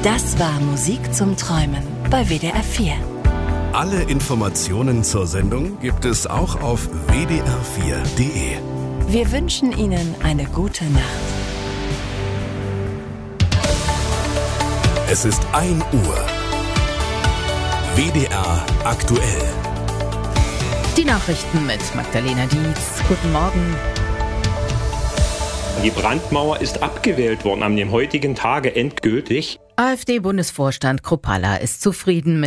Das war Musik zum Träumen bei WDR 4. Alle Informationen zur Sendung gibt es auch auf wdr4.de. Wir wünschen Ihnen eine gute Nacht. Es ist 1 Uhr. WDR aktuell. Die Nachrichten mit Magdalena Dietz. Guten Morgen. Die Brandmauer ist abgewählt worden am heutigen Tage endgültig. AfD-Bundesvorstand Kruppalla ist zufrieden mit